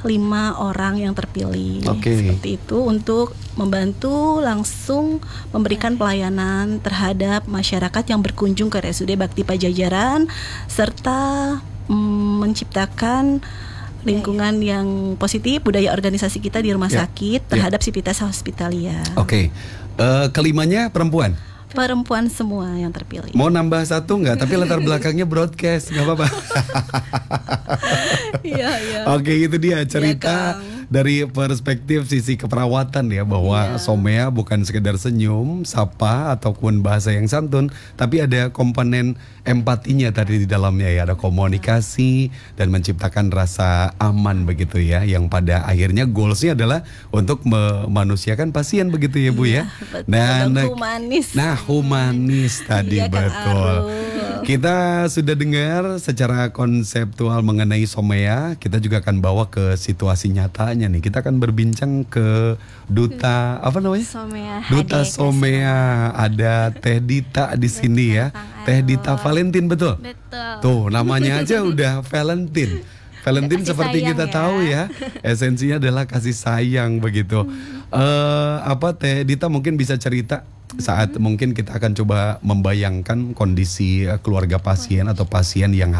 5 orang yang terpilih. Oke. Seperti itu untuk membantu langsung memberikan pelayanan terhadap masyarakat yang berkunjung ke RSUD Bakti Pajajaran serta menciptakan lingkungan yang positif, budaya organisasi kita di rumah sakit terhadap Civitas Hospitalia. Oke. Kelimanya perempuan? Perempuan semua yang terpilih. Mau nambah satu nggak? Tapi latar belakangnya broadcast, nggak apa-apa. Iya. Oke, itu dia cerita dari perspektif sisi keperawatan ya, bahwa Somea bukan sekedar senyum, sapa ataupun bahasa yang santun, tapi ada komponen empatinya tadi di dalamnya ya, ada komunikasi dan menciptakan rasa aman begitu ya, yang pada akhirnya goalsnya adalah untuk memanusiakan pasien begitu ya Bu ya. Dan humanis. Nah, humanis tadi betul. Kita sudah dengar secara konseptual mengenai Somea, kita juga akan bawa ke situasi nyatanya nih. Kita akan berbincang ke Duta apa namanya? Somea. Duta Somea. Ada Teh Dita di sini ya. Teh Dita Valentine betul? Betul. Tuh, namanya aja udah Valentine. Valentine seperti kita tahu ya, esensinya adalah kasih sayang begitu. Teh Dita mungkin bisa cerita saat mungkin kita akan coba membayangkan kondisi keluarga pasien atau pasien yang